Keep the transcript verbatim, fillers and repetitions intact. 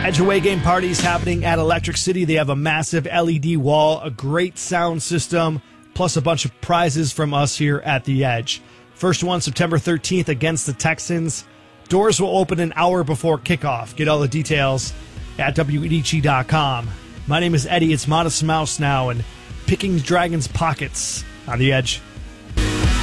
Edge away game parties happening at Electric City. They have a massive L E D wall, a great sound system, plus a bunch of prizes from us here at the Edge. First one, September thirteenth against the Texans. Doors will open an hour before kickoff. Get all the details at W E D G dot com. My name is Eddie. It's Modest Mouse now, and picking Dragons' pockets on the Edge.